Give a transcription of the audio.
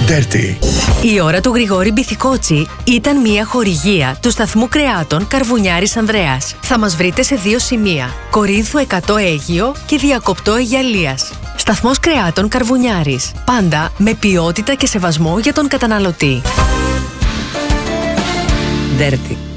Dirty. Η ώρα του Γρηγόρη Μπιθικότσι ήταν μια χορηγία του σταθμού κρεάτων Καρβουνιάρης Ανδρέας. Θα μας βρείτε σε 2 σημεία: Κορίνθου 100 Αίγυο και Διακοπτό Αιγιαλίας. Σταθμός κρεάτων Καρβουνιάρης. Πάντα με ποιότητα και σεβασμό για τον καταναλωτή. Dirty.